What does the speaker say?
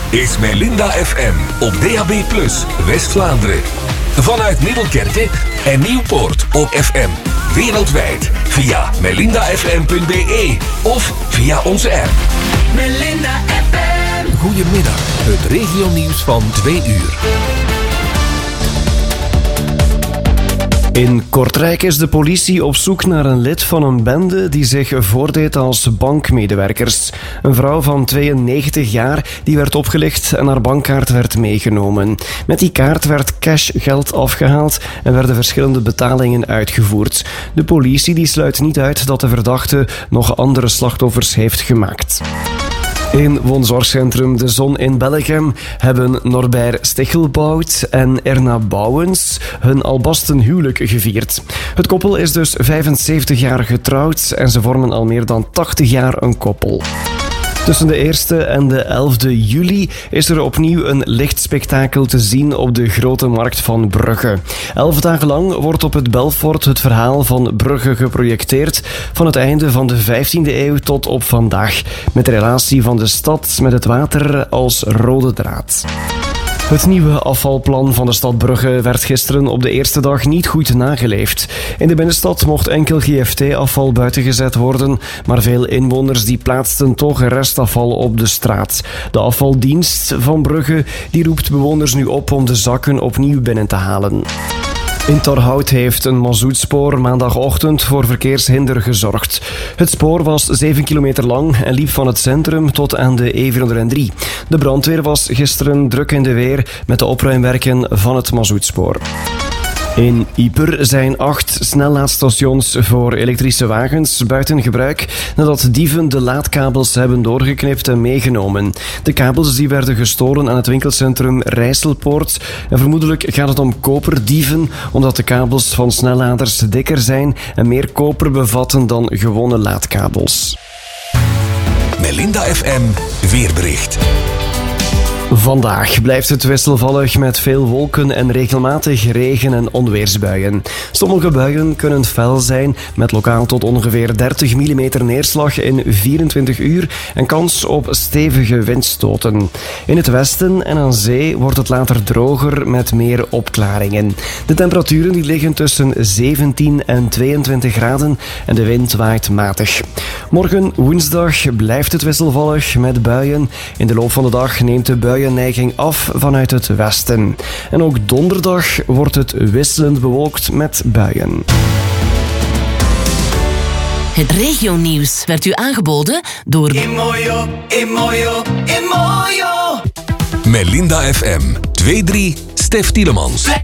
is Melinda FM op DAB+, West-Vlaanderen. Vanuit Middelkerke en Nieuwpoort op FM. Wereldwijd via melindafm.be of via onze app. Melinda FM. Goedemiddag, het regionieuws van 2 uur. In Kortrijk is de politie op zoek naar een lid van een bende die zich voordeed als bankmedewerkers. Een vrouw van 92 jaar die werd opgelicht en haar bankkaart werd meegenomen. Met die kaart werd cashgeld afgehaald en werden verschillende betalingen uitgevoerd. De politie die sluit niet uit dat de verdachte nog andere slachtoffers heeft gemaakt. In woonzorgcentrum De Zon in Bellegem hebben Norbert Stichelbout en Erna Bouwens hun albasten huwelijk gevierd. Het koppel is dus 75 jaar getrouwd en ze vormen al meer dan 80 jaar een koppel. Tussen de 1e en de 11e juli is er opnieuw een lichtspektakel te zien op de Grote Markt van Brugge. 11 dagen lang wordt op het Belfort het verhaal van Brugge geprojecteerd van het einde van de 15e eeuw tot op vandaag, met de relatie van de stad met het water als rode draad. Het nieuwe afvalplan van de stad Brugge werd gisteren op de eerste dag niet goed nageleefd. In de binnenstad mocht enkel GFT-afval buiten gezet worden, maar veel inwoners die plaatsten toch restafval op de straat. De afvaldienst van Brugge die roept bewoners nu op om de zakken opnieuw binnen te halen. In Torhout heeft een mazoetspoor maandagochtend voor verkeershinder gezorgd. Het spoor was 7 kilometer lang en liep van het centrum tot aan de E403. De brandweer was gisteren druk in de weer met de opruimwerken van het mazoetspoor. In Ieper zijn 8 snellaadstations voor elektrische wagens buiten gebruik nadat dieven de laadkabels hebben doorgeknipt en meegenomen. De kabels die werden gestolen aan het winkelcentrum Rijsselpoort en vermoedelijk gaat het om koperdieven omdat de kabels van snelladers dikker zijn en meer koper bevatten dan gewone laadkabels. Melinda FM weerbericht. Vandaag blijft het wisselvallig met veel wolken en regelmatig regen- en onweersbuien. Sommige buien kunnen fel zijn met lokaal tot ongeveer 30 mm neerslag in 24 uur en kans op stevige windstoten. In het westen en aan zee wordt het later droger met meer opklaringen. De temperaturen die liggen tussen 17 en 22 graden en de wind waait matig. Morgen woensdag blijft het wisselvallig met buien. In de loop van de dag neemt de buienneiging af vanuit het westen. En ook donderdag wordt het wisselend bewolkt met buien. Het regionieuws werd u aangeboden door Imoyo, Imoyo, Imoyo. Melinda FM 2-3 Stef Tielemans.